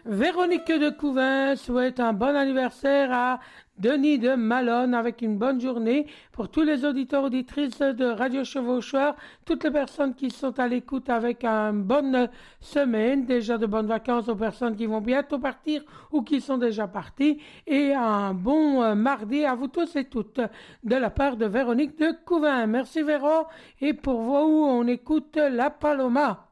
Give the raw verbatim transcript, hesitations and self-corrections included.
Véronique de Couvin souhaite un bon anniversaire à Denis de Malone avec une bonne journée pour tous les auditeurs auditrices de Radio Chevauchoir, toutes les personnes qui sont à l'écoute avec une bonne semaine, déjà de bonnes vacances aux personnes qui vont bientôt partir ou qui sont déjà parties, et un bon mardi à vous tous et toutes de la part de Véronique de Couvin. Merci Véro, et pour vous on écoute La Paloma.